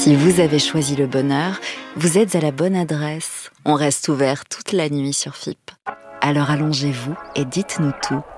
Si vous avez choisi le bonheur, vous êtes à la bonne adresse. On reste ouvert toute la nuit sur FIP. Alors allongez-vous et dites-nous tout.